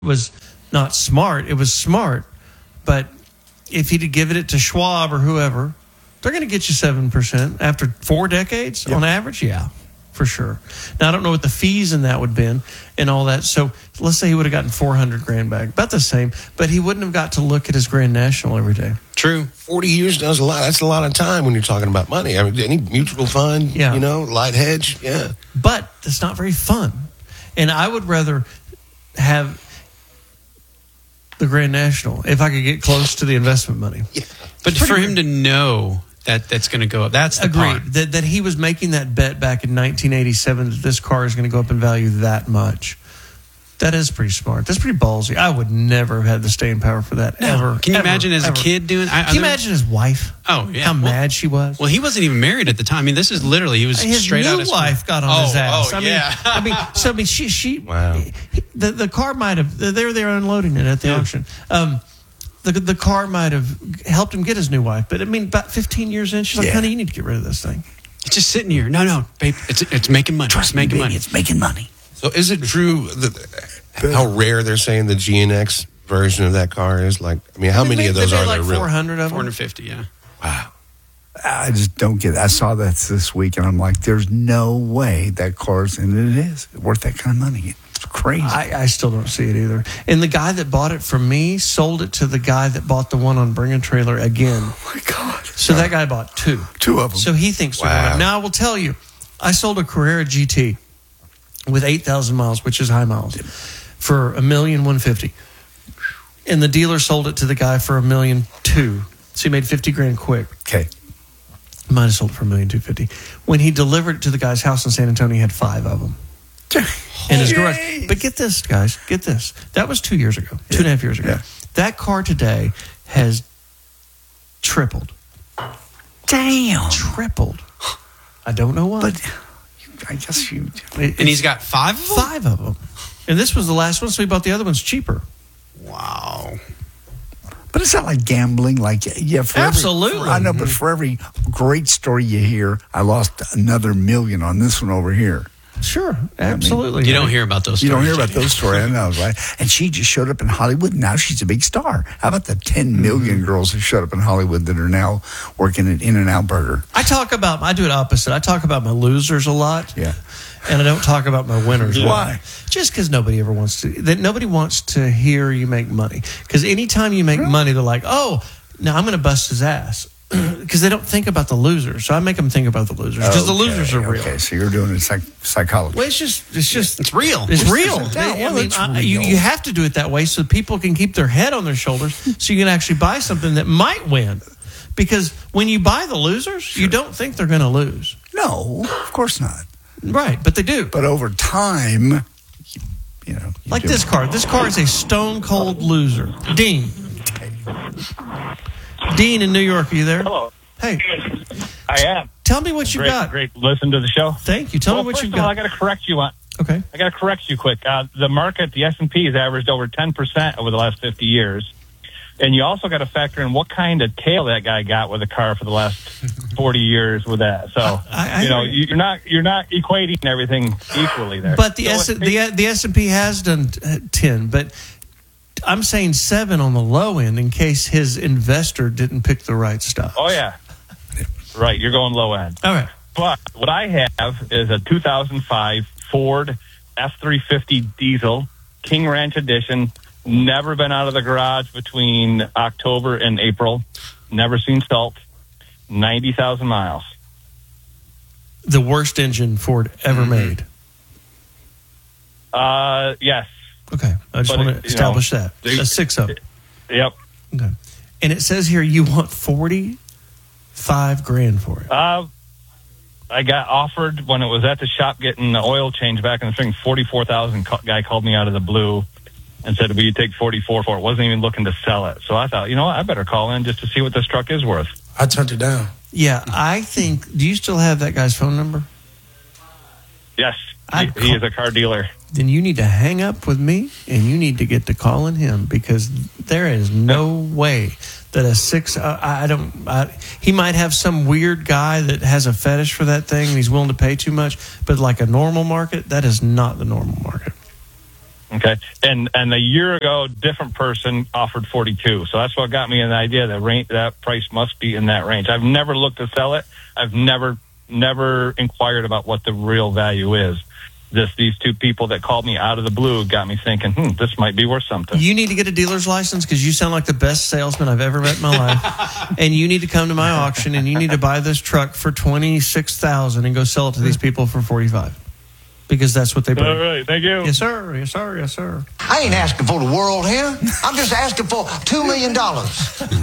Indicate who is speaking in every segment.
Speaker 1: was not smart. It was smart, but if he'd have given it to Schwab or whoever, they're going to get you 7% after 4 decades on average. Yeah, for sure. Now I don't know what the fees in that would have been and all that. So let's say he would have gotten $400,000 back, about the same, but he wouldn't have got to look at his Grand National every day.
Speaker 2: True.
Speaker 3: 40 years does a lot. That's a lot of time when you're talking about money. I mean, any mutual fund, light hedge, yeah.
Speaker 1: But it's not very fun. And I would rather have the Grand National if I could get close to the investment money.
Speaker 3: Yeah.
Speaker 2: But for him to know that that's going to go up, that's the part.
Speaker 1: That he was making that bet back in 1987 that this car is going to go up in value that much. That is pretty smart. That's pretty ballsy. I would never have had the staying power for that, ever.
Speaker 2: Can you imagine as a kid doing?
Speaker 1: Can you imagine his wife?
Speaker 2: Oh, yeah.
Speaker 1: How mad she was.
Speaker 2: Well, he wasn't even married at the time. I mean, this is literally, he was
Speaker 1: his
Speaker 2: straight out.
Speaker 1: His new wife got on his ass.
Speaker 2: Oh,
Speaker 1: she.
Speaker 3: Wow.
Speaker 1: The car might have. They were there unloading it at the auction. The car might have helped him get his new wife, but I mean, about 15 years in, she's like, "Honey, you need to get rid of this thing.
Speaker 2: It's just sitting here. No, babe, it's making money.
Speaker 4: Trust me, baby, it's making money."
Speaker 3: So is it true how rare they're saying the GNX version of that car is? Like, I mean, how many of those are there?
Speaker 1: 400 of them.
Speaker 2: 450, yeah.
Speaker 3: Wow.
Speaker 4: I just don't get it. I saw that this week, and I'm like, there's no way that car's, and it is worth that kind of money. It's crazy.
Speaker 1: I still don't see it either. And the guy that bought it from me sold it to the guy that bought the one on Bring a Trailer again.
Speaker 4: Oh, my God.
Speaker 1: So that guy bought two.
Speaker 4: Two of them.
Speaker 1: So he thinks they're going up. Now, I will tell you, I sold a Carrera GT with 8,000 miles, which is high miles, for $1,150,000. And the dealer sold it to the guy for $1,200,000. So he made $50,000 quick.
Speaker 4: Okay.
Speaker 1: Might have sold it for $1,250,000. When he delivered it to the guy's house in San Antonio, he had 5 of them in his garage. But get this, guys, get this. That was 2 years ago, 2.5 years ago.
Speaker 4: Yeah.
Speaker 1: That car today has tripled.
Speaker 4: Damn.
Speaker 1: Tripled. I don't know why.
Speaker 4: But I guess you.
Speaker 2: And he's got 5 of them?
Speaker 1: 5 of them. And this was the last one, so we bought the other ones cheaper.
Speaker 2: Wow.
Speaker 4: But it's not like gambling. Like,
Speaker 1: Absolutely.
Speaker 4: I know, but for every great story you hear, I lost another $1,000,000 on this one over here.
Speaker 1: Sure, absolutely.
Speaker 2: You don't hear about those stories.
Speaker 4: You don't hear about those stories. I know, right? And she just showed up in Hollywood. Now she's a big star. How about the 10 million girls who showed up in Hollywood that are now working at In-N-Out Burger?
Speaker 1: I do it opposite. I talk about my losers a lot.
Speaker 4: Yeah.
Speaker 1: And I don't talk about my winners.
Speaker 4: Why?
Speaker 1: Just because nobody wants to hear you make money. Because anytime you make money, they're like, oh, now I'm going to bust his ass. Because they don't think about the losers. So I make them think about the losers. Because the losers are real.
Speaker 4: Okay, so you're doing it psychology.
Speaker 1: Well, it's real.
Speaker 4: It's real.
Speaker 1: You have to do it that way so people can keep their head on their shoulders so you can actually buy something that might win. Because when you buy the losers, you don't think they're going to lose.
Speaker 4: No, of course not.
Speaker 1: Right, but they do.
Speaker 4: But over time,
Speaker 1: like this car. This car is a stone cold loser. Dean. Dean in New York, are you there?
Speaker 5: Hello.
Speaker 1: Hey.
Speaker 5: I am.
Speaker 1: Tell me what you got.
Speaker 5: Great listen to the show.
Speaker 1: Thank you. Tell me what you got.
Speaker 5: I got to correct you on.
Speaker 1: Okay.
Speaker 5: I got to correct you quick. The market, the S&P has averaged over 10% over the last 50 years. And you also got to factor in what kind of tail that guy got with a car for the last 40 years with that. So, you're not equating everything equally there.
Speaker 1: But the S&P has done 10, but I'm saying 7 on the low end in case his investor didn't pick the right stuff.
Speaker 5: Oh, yeah. Right. You're going low end.
Speaker 1: All right.
Speaker 5: But what I have is a 2005 Ford F-350 diesel, King Ranch Edition. Never been out of the garage between October and April. Never seen salt. 90,000 miles.
Speaker 1: The worst engine Ford ever made.
Speaker 5: Yes.
Speaker 1: Okay. I just want to establish that. A 6 up.
Speaker 5: Yep.
Speaker 1: Okay. And it says here you want $45,000 for it.
Speaker 5: I got offered when it was at the shop getting the oil change back in the spring. 44,000. Guy called me out of the blue and said, "Will you take 44 for it?" Wasn't even looking to sell it. So I thought, you know what? I better call in just to see what this truck is worth.
Speaker 3: I turned it down.
Speaker 1: Yeah, I think. Do you still have that guy's phone number?
Speaker 5: Yes, he is a car dealer.
Speaker 1: Then you need to hang up with me and you need to get to calling him because there is no way that a 6. He might have some weird guy that has a fetish for that thing and he's willing to pay too much. But like a normal market, that is not the normal market.
Speaker 5: Okay, and a year ago, different person offered 42. So that's what got me an idea that price must be in that range. I've never looked to sell it. I've never inquired about what the real value is. These two people that called me out of the blue got me thinking, this might be worth something.
Speaker 1: You need to get a dealer's license because you sound like the best salesman I've ever met in my life. And you need to come to my auction and you need to buy this truck for $26,000 and go sell it to these people for $45,000. Because that's what they bring.
Speaker 5: All right, thank you.
Speaker 1: Yes, sir. Yes, sir. Yes, sir.
Speaker 6: I ain't asking for the world here. I'm just asking for $2 million.
Speaker 3: Is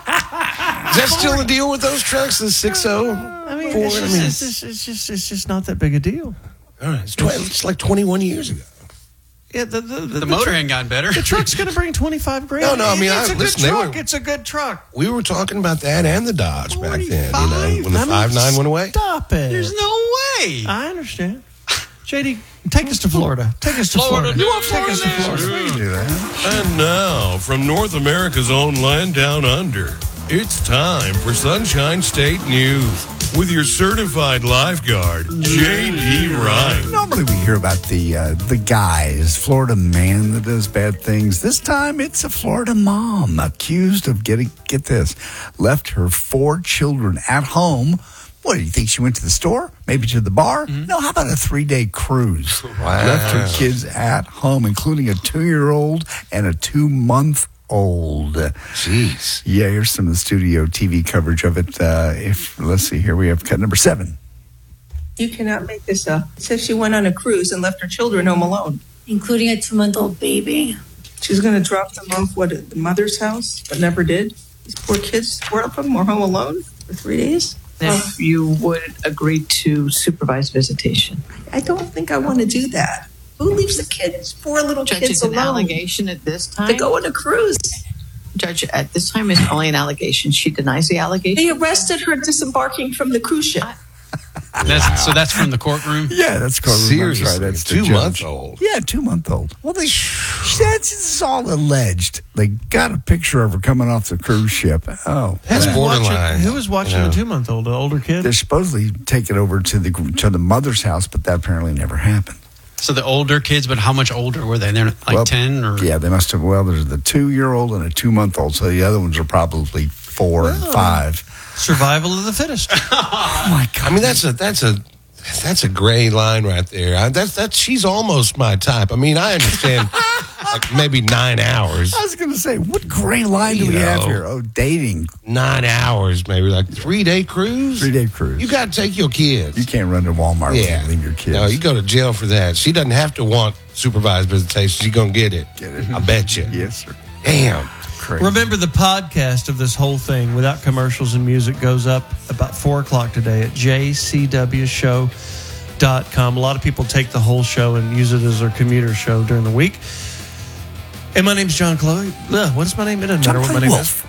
Speaker 3: that still the deal with those trucks? The 6.0?
Speaker 1: I mean, it's just not that big a deal.
Speaker 3: All right, it's like 21 years ago.
Speaker 1: Yeah,
Speaker 2: The motor ain't gotten better.
Speaker 1: The truck's going to bring $25,000.
Speaker 3: No, I mean,
Speaker 1: it's a
Speaker 3: listen,
Speaker 1: good truck. It's a good truck.
Speaker 3: We were talking about that and the Dodge back then. When the 5.9 went away.
Speaker 1: Stop it.
Speaker 2: There's no way.
Speaker 1: I understand. JD, take us to Florida. Take us to Florida.
Speaker 2: You want
Speaker 1: Take us to Florida.
Speaker 4: We can do that.
Speaker 3: And now, from North America's own land down under, it's time for Sunshine State News with your certified lifeguard, J.D. Ryan.
Speaker 4: Normally we hear about the guys, Florida man that does bad things. This time it's a Florida mom accused of get this, left her 4 children at home. What, do you think she went to the store? Maybe to the bar?
Speaker 1: Mm-hmm.
Speaker 4: No, how about a 3-day cruise?
Speaker 3: Wow.
Speaker 4: Left her kids at home, including a 2-year-old and a 2-month-old.
Speaker 3: Jeez.
Speaker 4: Yeah, here's some of the studio TV coverage of it. Let's see, here we have cut number 7.
Speaker 7: You cannot make this up. It says she went on a cruise and left her children home alone.
Speaker 8: Including a 2-month-old baby.
Speaker 7: She's going to drop them off, at the mother's house, but never did. These poor kids, 4 of them were home alone for 3 days.
Speaker 9: If you would agree to supervised visitation.
Speaker 7: I don't think I want to do that. Who leaves the kids, 4 little
Speaker 9: Judge,
Speaker 7: kids
Speaker 9: it's an
Speaker 7: alone
Speaker 9: allegation at this time.
Speaker 7: to go on a cruise?
Speaker 9: Judge, at this time it's only an allegation. She denies the allegation.
Speaker 7: They arrested her disembarking from the cruise ship.
Speaker 2: That's from the courtroom.
Speaker 4: Yeah, that's called
Speaker 3: Seriously,
Speaker 4: right. That's the
Speaker 3: 2-month-old.
Speaker 4: Yeah, 2-month-old. Well, that's all alleged. They got a picture of her coming off the cruise ship. Oh,
Speaker 3: That's
Speaker 4: wow.
Speaker 3: borderline.
Speaker 1: Who was watching
Speaker 3: Yeah.
Speaker 1: the 2-month-old? The older kid?
Speaker 4: They're supposedly taking over to the mother's house, but that apparently never happened.
Speaker 2: So the older kids, but how much older were they? They're like
Speaker 4: Well,
Speaker 2: 10 or?
Speaker 4: Yeah, they must have. Well, there's the 2-year-old and a 2-month-old, so the other ones are probably 4 and 5.
Speaker 1: Survival of the fittest.
Speaker 4: Oh my God!
Speaker 3: I mean, that's a gray line right there. She's almost my type. I mean, I understand like maybe 9 hours.
Speaker 4: I was going to say, what gray line do we have here? Oh, dating.
Speaker 3: 9 hours, maybe like 3-day cruise.
Speaker 4: 3-day cruise.
Speaker 3: You got to take your kids.
Speaker 4: You can't run to Walmart
Speaker 3: Yeah.
Speaker 4: and leave your kids.
Speaker 3: No, you go to jail for that. She doesn't have to want supervised visitation. She's going to get it.
Speaker 4: Get it.
Speaker 3: I bet you.
Speaker 4: Yes, sir.
Speaker 3: Damn.
Speaker 4: Crazy.
Speaker 1: Remember, the podcast of this whole thing without commercials and music goes up about 4 o'clock today at jcwshow.com. A lot of people take the whole show and use it as their commuter show during the week. And my name's John Chloe. What is my name? It doesn't matter what my name is.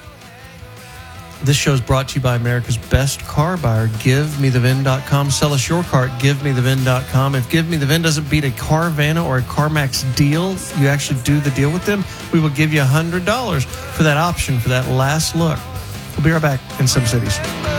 Speaker 1: This show is brought to you by America's best car buyer, GiveMeTheVin.com. Sell us your car at GiveMeTheVin.com. If Give Me The VIN doesn't beat a Carvana or a CarMax deal, you actually do the deal with them, we will give you $100 for that option, for that last look. We'll be right back in some cities.